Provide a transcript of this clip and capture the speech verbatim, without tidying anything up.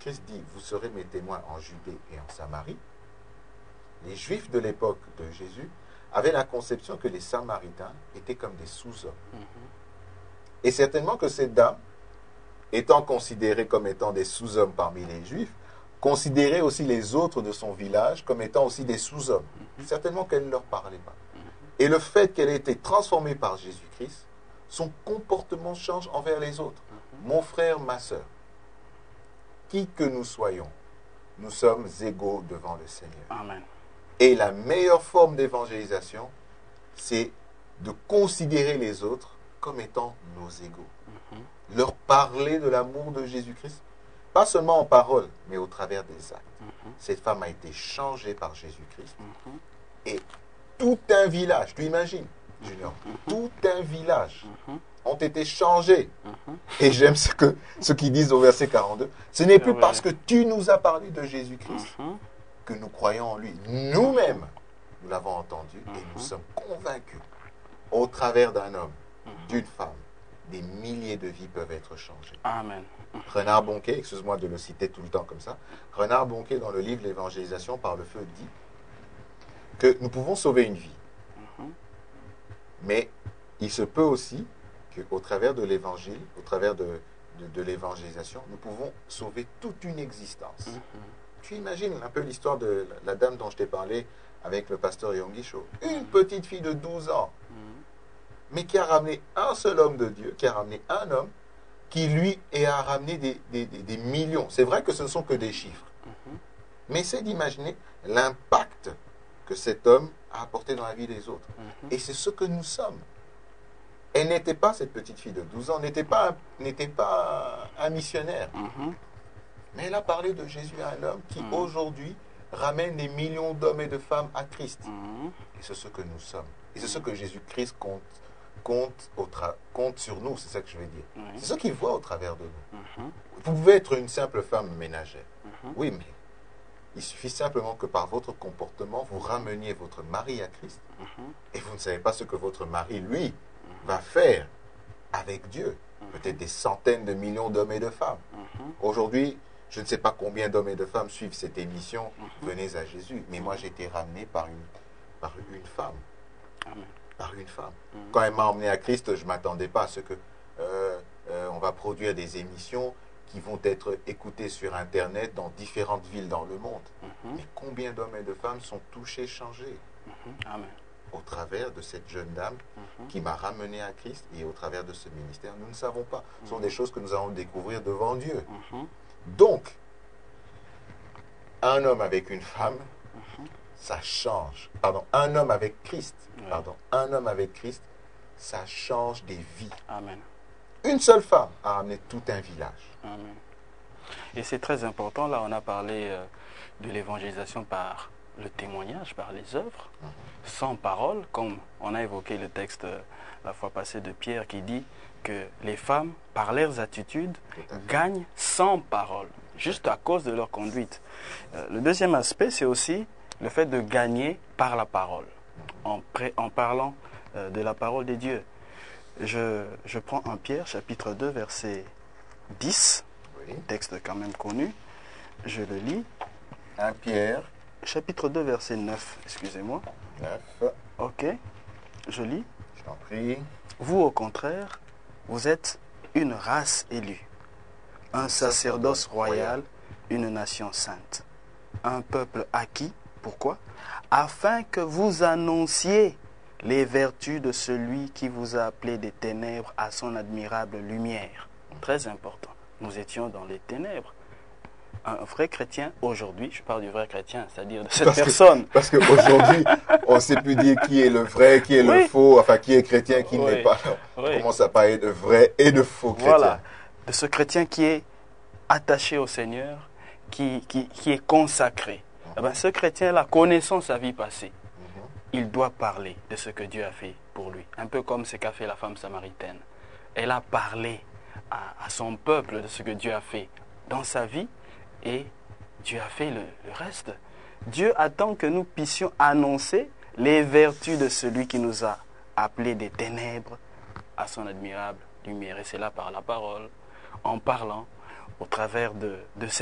Jésus-Christ dit « Vous serez mes témoins en Judée et en Samarie », les Juifs de l'époque de Jésus avaient la conception que les Samaritains étaient comme des sous-hommes. Mm-hmm. Et certainement que cette dame, étant considérée comme étant des sous-hommes parmi les Juifs, considérait aussi les autres de son village comme étant aussi des sous-hommes. Mm-hmm. Certainement qu'elle ne leur parlait pas. Mm-hmm. Et le fait qu'elle ait été transformée par Jésus-Christ, son comportement change envers les autres. Mm-hmm. Mon frère, ma sœur, qui que nous soyons, nous sommes égaux devant le Seigneur. Amen. Et la meilleure forme d'évangélisation, c'est de considérer les autres comme étant nos égaux. Mm-hmm. Leur parler de l'amour de Jésus-Christ, pas seulement en parole, mais au travers des actes. Mm-hmm. Cette femme a été changée par Jésus-Christ. Mm-hmm. Et tout un village, tu imagines, Junior, mm-hmm. tout un village mm-hmm. ont été changés. Mm-hmm. Et j'aime ce que ce qu'ils disent au verset quarante-deux. Ce n'est plus parce que tu nous as parlé de Jésus-Christ mm-hmm. que nous croyons en lui. Nous-mêmes, nous l'avons entendu mm-hmm. et nous sommes convaincus, au travers d'un homme, mm-hmm. d'une femme, des milliers de vies peuvent être changées. Amen. Renard Bonquet, excuse-moi de le citer tout le temps comme ça, Renard Bonquet, dans le livre L'évangélisation par le feu, dit que nous pouvons sauver une vie. Mm-hmm. Mais il se peut aussi qu'au travers de l'évangile, au travers de, de, de l'évangélisation, nous pouvons sauver toute une existence. Mm-hmm. Tu imagines un peu l'histoire de la, la dame dont je t'ai parlé avec le pasteur Yonggi Cho. Une petite fille de douze ans, mais qui a ramené un seul homme de Dieu, qui a ramené un homme, qui lui a ramené des, des, des, des millions. C'est vrai que ce ne sont que des chiffres. Mm-hmm. Mais c'est d'imaginer l'impact que cet homme a apporté dans la vie des autres. Mm-hmm. Et c'est ce que nous sommes. Elle n'était pas, cette petite fille de douze ans, n'était pas, n'était pas un missionnaire. Mm-hmm. Mais elle a parlé de Jésus à un homme qui, mm-hmm. aujourd'hui, ramène des millions d'hommes et de femmes à Christ. Mm-hmm. Et c'est ce que nous sommes. Et c'est ce que Jésus-Christ compte. Compte, au tra- compte sur nous, c'est ça que je veux dire. Mm-hmm. C'est ce qu'il voit au travers de nous. Mm-hmm. Vous pouvez être une simple femme ménagère. Mm-hmm. Oui, mais il suffit simplement que par votre comportement, vous rameniez votre mari à Christ. Mm-hmm. Et vous ne savez pas ce que votre mari, lui, mm-hmm. va faire avec Dieu. Mm-hmm. Peut-être des centaines de millions d'hommes et de femmes. Mm-hmm. Aujourd'hui, je ne sais pas combien d'hommes et de femmes suivent cette émission. Mm-hmm. Venez à Jésus. Mais moi, j'ai été ramené par une, par une femme. Amen. Par une femme. Mmh. Quand elle m'a emmené à Christ, je ne m'attendais pas à ce que euh, euh, on va produire des émissions qui vont être écoutées sur Internet dans différentes villes dans le monde. Mmh. Mais combien d'hommes et de femmes sont touchés, changés mmh. Amen. Au travers de cette jeune dame mmh. qui m'a ramené à Christ et au travers de ce ministère? Nous ne savons pas. Ce sont mmh. des choses que nous allons découvrir devant Dieu. Mmh. Donc, un homme avec une femme, mmh. ça change. Pardon, un homme avec Christ, oui. pardon, un homme avec Christ, ça change des vies. Amen. Une seule femme a amené tout un village. Amen. Et c'est très important, là on a parlé euh, de l'évangélisation par le témoignage, par les œuvres, mm-hmm. sans parole, comme on a évoqué le texte euh, la fois passée de Pierre qui dit que les femmes, par leurs attitudes, gagnent sans parole, juste à cause de leur conduite. Euh, le deuxième aspect, c'est aussi le fait de gagner par la parole, en, pré, en parlant euh, de la parole de Dieu. Je, je prends un Pierre, chapitre deux, verset dix, oui. Texte quand même connu. Je le lis. un Pierre. Chapitre deux, verset neuf, excusez-moi. neuf. Ok, je lis. Je t'en prie. Vous, au contraire, vous êtes une race élue, un sacerdoce royal, une nation sainte, un peuple acquis. Pourquoi? Afin que vous annonciez les vertus de celui qui vous a appelé des ténèbres à son admirable lumière. Très important. Nous étions dans les ténèbres. Un vrai chrétien, aujourd'hui, je parle du vrai chrétien, c'est-à-dire de cette parce personne. Que, parce qu'aujourd'hui, on ne sait plus dire qui est le vrai, qui est oui. le faux, enfin qui est chrétien, qui oui. n'est pas. On oui. commence à parler de vrai et de faux chrétiens. Voilà, de ce chrétien qui est attaché au Seigneur, qui, qui, qui est consacré. Eh bien, ce chrétien-là, connaissant sa vie passée, mm-hmm. il doit parler de ce que Dieu a fait pour lui. Un peu comme ce qu'a fait la femme samaritaine. Elle a parlé à, à son peuple de ce que Dieu a fait dans sa vie et Dieu a fait le, le reste. Dieu attend que nous puissions annoncer les vertus de celui qui nous a appelés des ténèbres à son admirable lumière. Et c'est là par la parole, en parlant au travers de, de cette